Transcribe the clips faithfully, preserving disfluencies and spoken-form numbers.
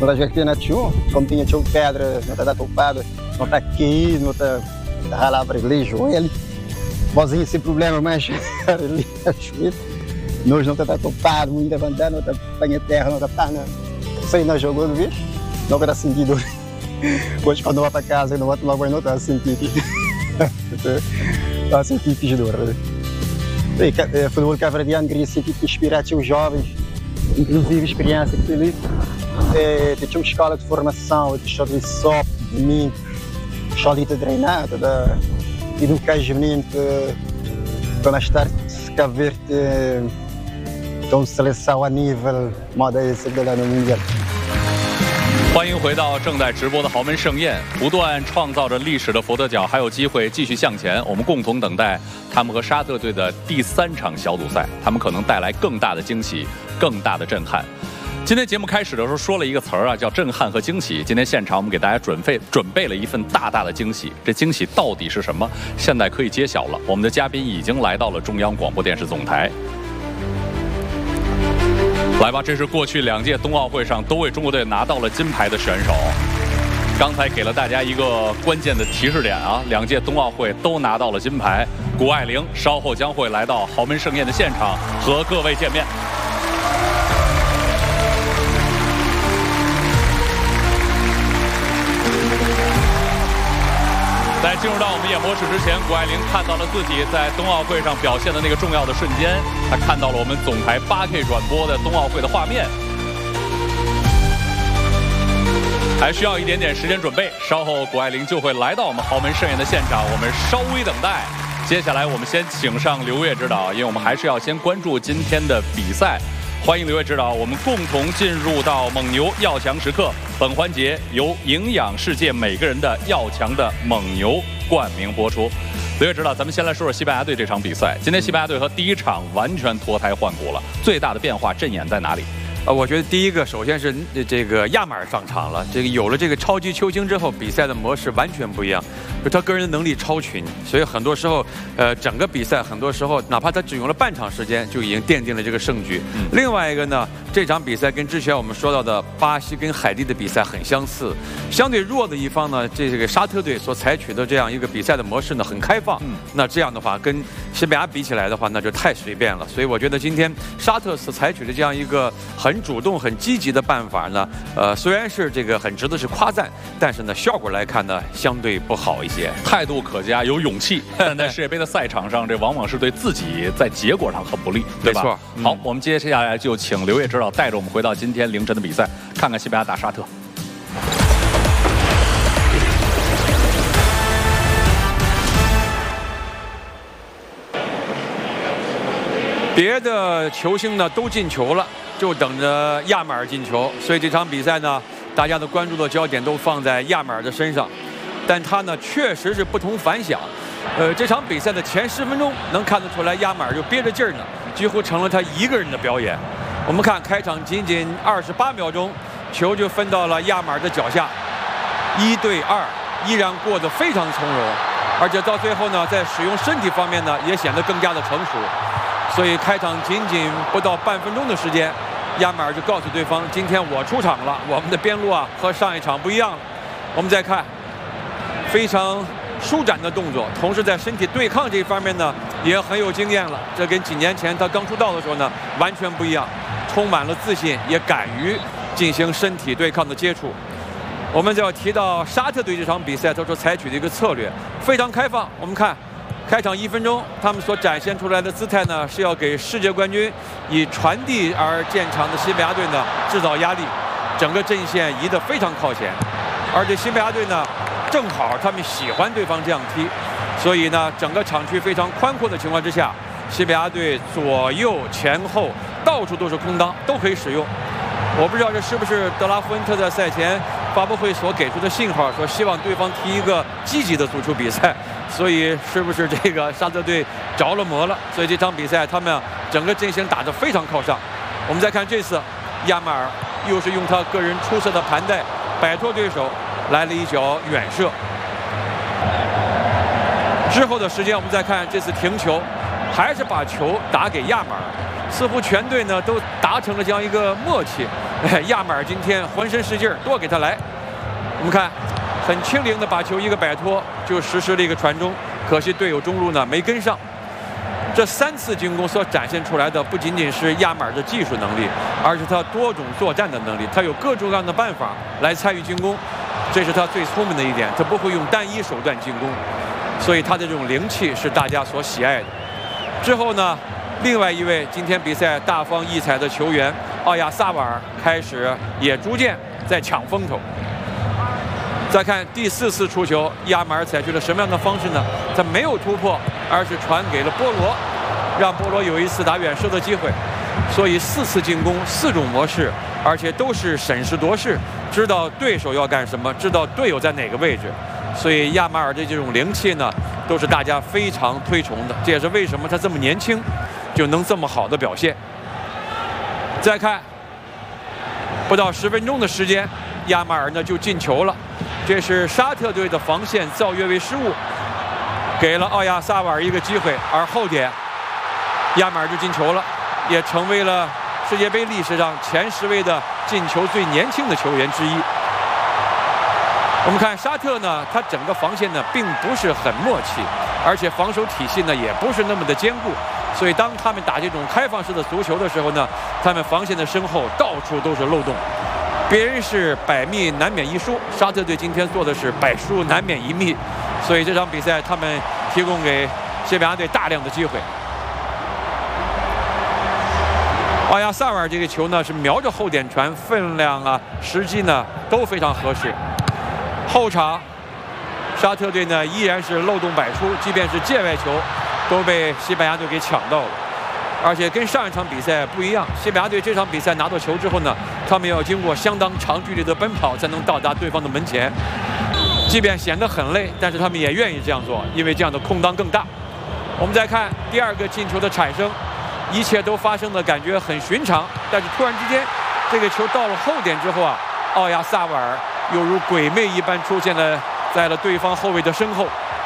não está jogando na tio, como tinha tio pedra, não está topado, não está aqui, não está ralar para ele, joelho, vozinho sem problema, mas ele é chuito, nós não está topado, muito levantando, não está apanha terra, não está pana, sei não jogou no bicho, não está sentido, hoje quando eu vou para casa, não vou logo não está sentido, está sentido de dor. O futebol cabo-verdiano queria ser que inspirar os jovens, inclusive experiência que ele é, tem uma escola de formação, de show de sopa, de domingo, show de treinar, da educar os meninos para mais tarde Cabo Verde então seleção a nível moda esse的那种mundial。 欢迎回到正在直播的豪门盛宴，不断创造着历史的佛得角还有机会继续向前。我们共同等待他们和沙特队的第三场小组赛，他们可能带来更大的惊喜，更大的震撼。今天节目开始的时候说了一个词儿啊，叫震撼和惊喜。今天现场我们给大家准备准备了一份大大的惊喜，这惊喜到底是什么？现在可以揭晓了。我们的嘉宾已经来到了中央广播电视总台。来吧，这是过去两届冬奥会上都为中国队拿到了金牌的选手。刚才给了大家一个关键的提示点啊，两届冬奥会都拿到了金牌。谷爱凌稍后将会来到豪门盛宴的现场和各位见面。在进入到我们演播室之前，谷爱凌看到了自己在冬奥会上表现的那个重要的瞬间，她看到了我们总台 八K 转播的冬奥会的画面。还需要一点点时间准备，稍后谷爱凌就会来到我们豪门盛宴的现场，我们稍微等待。接下来我们先请上刘烨指导，因为我们还是要先关注今天的比赛。欢迎刘烨指导，我们共同进入到蒙牛要强时刻。本环节由营养世界每个人的要强的蒙牛冠名播出。刘烨指导，咱们先来说说西班牙队这场比赛。今天西班牙队和第一场完全脱胎换骨了，最大的变化阵眼在哪里？ 呃，我觉得第一个首先是这个亚马尔上场了，这个有了这个超级球星之后，比赛的模式完全不一样，就他个人的能力超群，所以很多时候，呃，整个比赛很多时候，哪怕他只用了半场时间，就已经奠定了这个胜局。嗯、另外一个呢，这场比赛跟之前我们说到的巴西跟海地的比赛很相似，相对弱的一方呢，这个沙特队所采取的这样一个比赛的模式呢，很开放。嗯、那这样的话，跟西班牙比起来的话，那就太随便了。所以我觉得今天沙特所采取的这样一个很很主动、很积极的办法呢，呃，虽然是这个很值得是夸赞，但是呢，效果来看呢，相对不好一些。 态度可嘉，有勇气，但在世界杯的赛场上，这往往是对自己在结果上很不利，对吧？ 没错。 嗯、好，我们接下来就请刘烨指导带着我们回到今天凌晨的比赛，看看西班牙打沙特。 别的球星呢都进球了，就等着亚马尔进球。所以这场比赛呢，大家的关注的焦点都放在亚马尔的身上。但他呢，确实是不同凡响。呃，这场比赛的前十分钟能看得出来，亚马尔就憋着劲儿呢，几乎成了他一个人的表演。我们看开场仅仅二十八秒钟，球就分到了亚马尔的脚下，一对二，依然过得非常从容。而且到最后呢，在使用身体方面呢，也显得更加的成熟。所以开场仅仅不到半分钟的时间，亚马尔就告诉对方：“今天我出场了，我们的边路啊和上一场不一样了。”我们再看，非常舒展的动作，同时在身体对抗这一方面呢也很有经验了。这跟几年前他刚出道的时候呢完全不一样，充满了自信，也敢于进行身体对抗的接触。我们就要提到沙特队这场比赛，他所采取的一个策略非常开放。我们看。开场一分钟，他们所展现出来的姿态呢，是要给世界冠军以传递而见长的西班牙队呢制造压力，整个阵线移得非常靠前，而且西班牙队呢，正好他们喜欢对方这样踢，所以呢，整个场区非常宽阔的情况之下，西班牙队左右前后到处都是空当，都可以使用。我不知道这是不是德拉夫恩特在赛前发布会所给出的信号，说希望对方踢一个积极的足球比赛。所以是不是这个沙特队着了魔了？所以这场比赛他们整个阵型打得非常靠上。我们再看这次，亚马尔又是用他个人出色的盘带摆脱对手，来了一脚远射。之后的时间我们再看这次停球，还是把球打给亚马尔。似乎全队呢都达成了这样一个默契， 亚马尔今天浑身使劲儿，多给他来。我们看，很轻灵的把球一个摆脱，就实施了一个传中，可惜队友中路呢没跟上。这三次进攻所展现出来的不仅仅是亚马尔的技术能力，而是他多种作战的能力。他有各种各样的办法来参与进攻，这是他最聪明的一点。他不会用单一手段进攻，所以他的这种灵气是大家所喜爱的。之后呢，另外一位今天比赛大放异彩的球员奥亚萨瓦尔开始也逐渐在抢风头。再看第四次出球，亚马尔采取了什么样的方式呢？他没有突破，而是传给了波罗，让波罗有一次打远射的机会。所以四次进攻，四种模式，而且都是审时度势，知道对手要干什么，知道队友在哪个位置。所以亚马尔的这种灵气呢，都是大家非常推崇的。这也是为什么他这么年轻就能这么好的表现。再看不到十分钟的时间，亚马尔呢就进球了。这是沙特队的防线造越位失误，给了奥亚萨瓦尔一个机会，而后点亚马尔就进球了，也成为了世界杯历史上前十位的进球最年轻的球员之一。我们看沙特呢，他整个防线呢并不是很默契，而且防守体系呢也不是那么的坚固，所以当他们打这种开放式的足球的时候呢，他们防线的身后到处都是漏洞。别人是百密难免一疏，沙特队今天做的是百疏难免一密，所以这场比赛他们提供给西班牙队大量的机会。奥亚萨瓦尔这个球呢是瞄着后点传，分量啊、时机呢都非常合适。后场沙特队呢依然是漏洞百出，即便是界外球都被西班牙队给抢到了。而且跟上一场比赛不一样，西班牙队这场比赛拿到球之后呢，他们要经过相当长距离的奔跑才能到达对方的门前，即便显得很累，但是他们也愿意这样做，因为这样的空当更大。我们再看第二个进球的产生，一切都发生的感觉很寻常，但是突然之间，这个球到了后点之后啊，奥亚萨瓦尔犹如鬼魅一般出现了在了对方后卫的身后。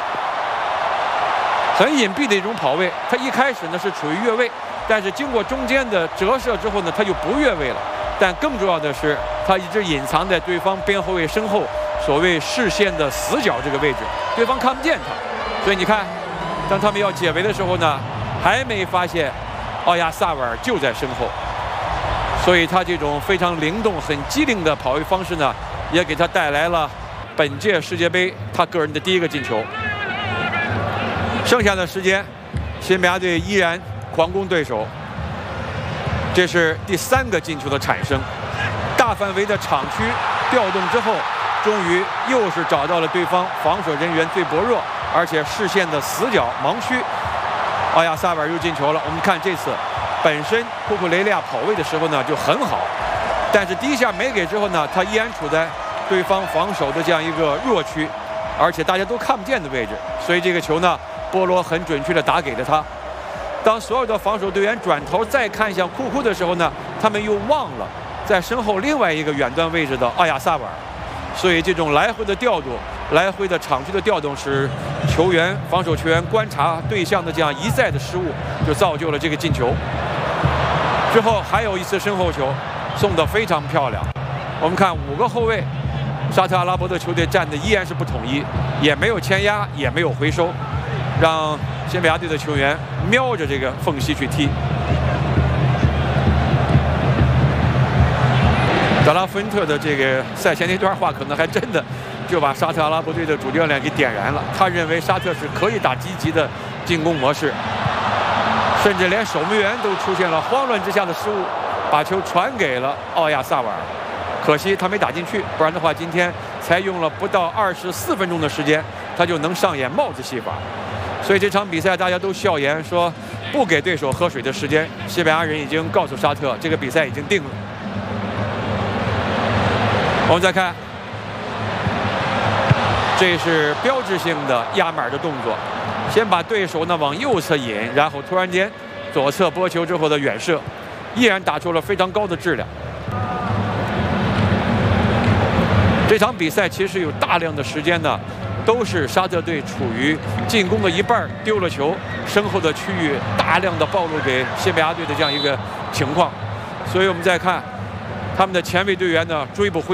很隐蔽的一种跑位，他一开始呢是处于越位，但是经过中间的折射之后呢，他就不越位了。但更重要的是，他一直隐藏在对方边后卫身后，所谓视线的死角这个位置，对方看不见他。所以你看，当他们要解围的时候呢，还没发现奥亚萨瓦尔就在身后。所以他这种非常灵动、很机灵的跑位方式呢，也给他带来了本届世界杯他个人的第一个进球。剩下的时间，西班牙队依然狂攻对手。这是第三个进球的产生，大范围的场区调动之后，终于又是找到了对方防守人员最薄弱，而且视线的死角盲区。奥亚萨瓦尔又进球了。我们看这次，本身库库雷利亚跑位的时候呢就很好，但是第一下没给之后呢，他依然处在对方防守的这样一个弱区，而且大家都看不见的位置，所以这个球呢，波罗很准确地打给了他。当所有的防守队员转头再看向库库的时候呢，他们又忘了在身后另外一个远端位置的奥亚萨瓦尔，所以这种来回的调度、来回的场区的调动，使球员、防守球员观察对象的这样一再的失误，就造就了这个进球。之后还有一次身后球，送得非常漂亮。我们看五个后卫，沙特阿拉伯的球队站的依然是不统一，也没有牵压，也没有回收，让西班牙队的球员瞄着这个缝隙去踢。德拉芬特的这个赛前那段话，可能还真的就把沙特阿拉伯队的主教练给点燃了。他认为沙特是可以打积极的进攻模式，甚至连守门员都出现了慌乱之下的失误，把球传给了奥亚萨瓦尔。可惜他没打进去，不然的话，今天才用了不到二十四分钟的时间，他就能上演帽子戏法。所以这场比赛大家都笑言说，不给对手喝水的时间，西班牙人已经告诉沙特，这个比赛已经定了。我们再看，这是标志性的亚马尔的动作，先把对手呢往右侧引，然后突然间左侧拨球之后的远射，依然打出了非常高的质量。这场比赛其实有大量的时间呢，都是沙特队处于进攻的一半丢了球，身后的区域大量的暴露给西班牙队的这样一个情况。所以我们再看他们的前卫队员呢追不回。